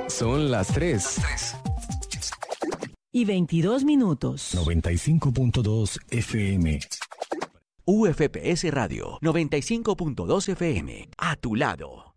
Son las 3. Y 22 minutos. 95.2 FM. UFPS Radio 95.2 FM. A tu lado.